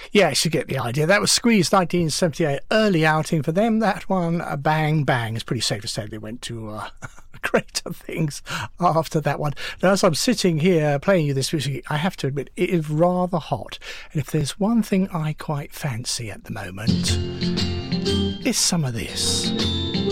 Yes, you get the idea. That was Squeeze 1978, early outing for them. That one, Bang Bang. It's pretty safe to say they went to greater things after that one. Now, as I'm sitting here playing you this music, I have to admit, it is rather hot. And if there's one thing I quite fancy at the moment, it's some of this.